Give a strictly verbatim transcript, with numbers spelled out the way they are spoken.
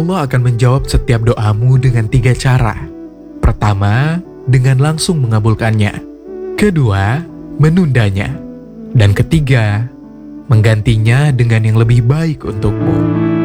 Allah akan menjawab setiap doamu dengan tiga cara. Pertama, dengan langsung mengabulkannya. Kedua, menundanya. Dan ketiga, menggantinya dengan yang lebih baik untukmu.